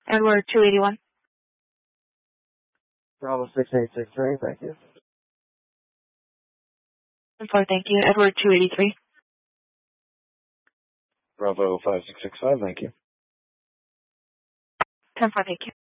Edward 281. Bravo 6863, thank you. 10-4, thank you. Edward 283. Bravo 5665, thank you. 10-4, thank you.